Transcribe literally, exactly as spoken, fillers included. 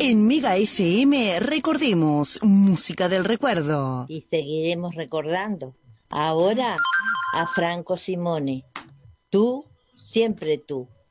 En Mega F M recordemos música del recuerdo. Y seguiremos recordando. Ahora a Franco Simone. Tú, siempre tú.